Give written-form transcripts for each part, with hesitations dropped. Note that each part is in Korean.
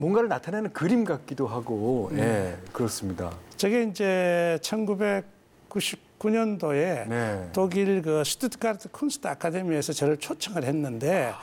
뭔가를 나타내는 그림 같기도 하고, 예, 그렇습니다. 저게 이제 1999년도에 네. 독일 그 슈투트가르트 쿤스트 아카데미에서 저를 초청을 했는데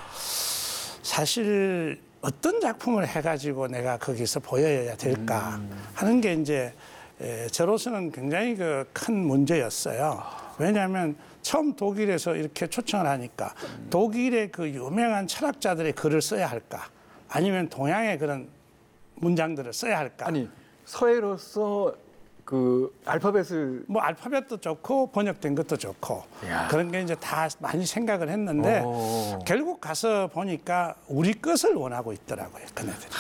사실 어떤 작품을 해가지고 내가 거기서 보여야 될까 하는 게 이제 저로서는 굉장히 그 큰 문제였어요. 왜냐하면 처음 독일에서 이렇게 초청을 하니까 독일의 그 유명한 철학자들의 글을 써야 할까? 아니면 동양의 그런 문장들을 써야 할까? 아니, 서예로서 그 알파벳을 뭐 알파벳도 좋고 번역된 것도 좋고 야. 그런 게 이제 다 많이 생각을 했는데 결국 가서 보니까 우리 것을 원하고 있더라고요, 그네들이.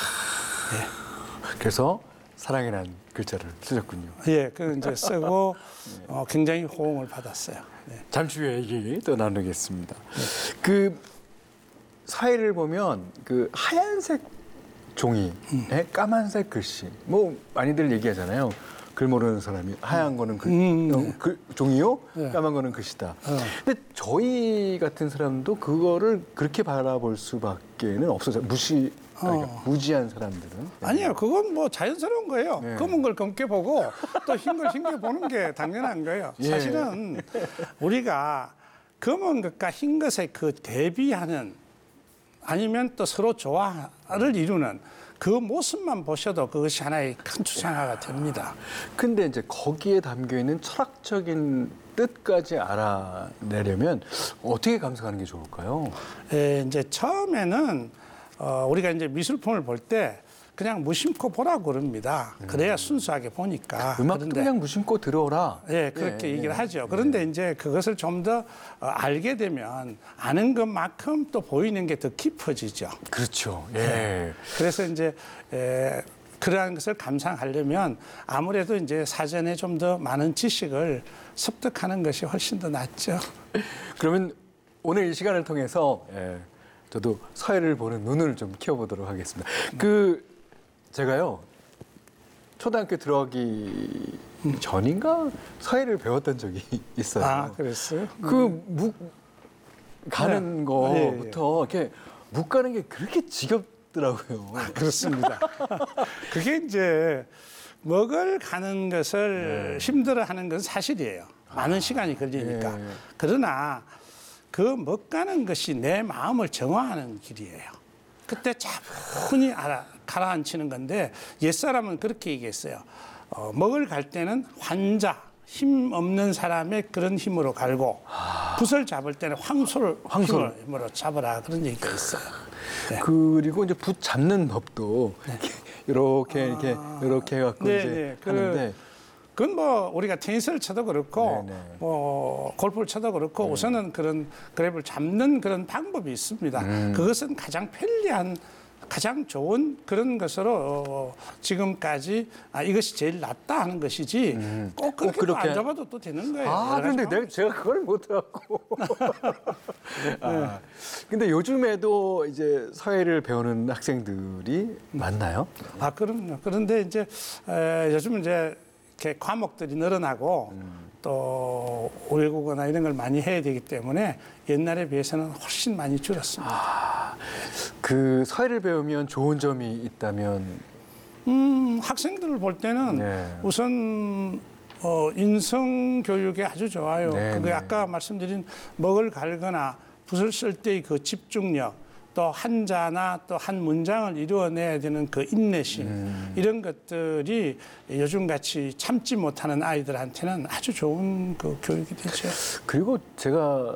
그래서 사랑이라는 글자를 쓰셨군요. 예, 그 이제 쓰고 굉장히 호응을 받았어요. 네. 잠시 후에 얘기 또 나누겠습니다. 그 서예를 보면 그 하얀색 종이에 까만색 글씨, 뭐 많이들 얘기하잖아요. 글 모르는 사람이 하얀 거는 종이요, 네. 까만 거는 글씨다. 근데 저희 같은 사람도 그거를 그렇게 바라볼 수밖에는 없어서 무지한 사람들은 아니요, 그건 뭐 자연스러운 거예요. 네. 검은 걸 검게 보고 또 흰 걸 흰게 보는 게 당연한 거예요. 예. 사실은 우리가 검은 것과 흰 것의 그 대비하는 아니면 또 서로 조화를 이루는 그 모습만 보셔도 그것이 하나의 큰 추상화가 됩니다. 근데 이제 거기에 담겨 있는 철학적인 뜻까지 알아내려면 어떻게 감상하는 게 좋을까요? 이제 처음에는 우리가 이제 미술품을 볼 때 그냥 무심코 보라고 그럽니다. 그래야 순수하게 보니까. 음악도 그런데 그냥 무심코 들어오라. 예, 그렇게 얘기를 하죠. 그런데 이제 그것을 좀 더 알게 되면 아는 것만큼 또 보이는 게 더 깊어지죠. 그렇죠. 예. 그래서 이제 그러한 것을 감상하려면 아무래도 이제 사전에 좀 더 많은 지식을 습득하는 것이 훨씬 더 낫죠. 그러면 오늘 이 시간을 통해서 저도 서예를 보는 눈을 좀 키워보도록 하겠습니다. 제가요 초등학교 들어가기 전인가 서예를 배웠던 적이 있어요. 아, 그랬어요? 가는 거부터 이렇게 묵 가는 게 그렇게 지겹더라고요. 그렇습니다. 그게 이제 먹을 가는 것을 힘들어하는 건 사실이에요. 많은 시간이 걸리니까. 그러나 그 먹가는 것이 내 마음을 정화하는 길이에요. 그때 차분히 가라앉히는 건데 옛사람은 그렇게 얘기했어요. 먹을 갈 때는 환자, 힘 없는 사람의 그런 힘으로 갈고 붓을 잡을 때는 황소를 힘으로 잡으라 그런 얘기가 있어요. 네. 그리고 이제 붓 잡는 법도 이렇게 해갖고 이제 하는데 그건 뭐 우리가 테니스를 쳐도 그렇고 네네. 뭐 골프를 쳐도 그렇고 우선은 그런 그랩을 잡는 그런 방법이 있습니다. 그것은 가장 편리한 가장 좋은 그런 것으로 지금까지 이것이 제일 낫다 하는 것이지 꼭 그렇게 안 잡아도 또 되는 거예요. 그런데 제가 그걸 못해갖고. 근데 요즘에도 이제 서예를 배우는 학생들이 많나요? 그럼요. 그런데 이제 요즘 이제 이렇게 과목들이 늘어나고 또 외국어나 이런 걸 많이 해야 되기 때문에 옛날에 비해서는 훨씬 많이 줄었습니다. 그 서예를 배우면 좋은 점이 있다면? 학생들을 볼 때는 우선 인성 교육에 아주 좋아요. 그게 아까 말씀드린 먹을 갈거나 붓을 쓸 때의 그 집중력, 또 한자나 또 한 문장을 이루어내야 되는 그 인내심 이런 것들이 요즘같이 참지 못하는 아이들한테는 아주 좋은 그 교육이 되죠. 그리고 제가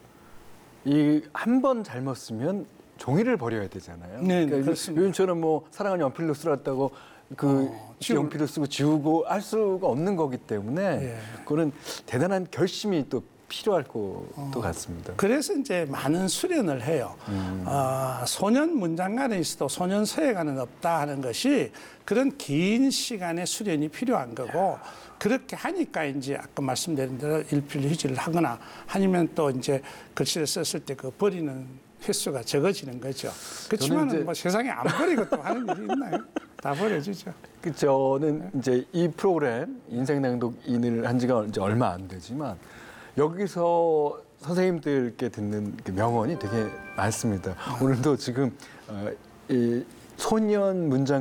한 번 잘못 쓰면 종이를 버려야 되잖아요. 네, 그러니까 그렇습니다. 요즘처럼 뭐 사랑은 연필로 쓰라다고 연필로 쓰고 지우고 할 수가 없는 거기 때문에 그거는 대단한 결심이 또 필요할 것도 같습니다. 그래서 이제 많은 수련을 해요. 소년 문장가는 있어도 소년 서예가는 없다 하는 것이 그런 긴 시간의 수련이 필요한 거고 그렇게 하니까 이제 아까 말씀드린 대로 일필 휴지를 하거나 아니면 또 이제 글씨를 썼을 때 그 버리는 횟수가 적어지는 거죠. 그렇지만 뭐 세상에 안 버리고 또 하는 일이 있나요? 다 버려주죠. 저는 이제 이 프로그램 인생낭독인을 한 지가 이제 얼마 안 되지만 여기서 선생님들께 듣는 그 명언이 되게 많습니다. 오늘도 지금 이 소년 문장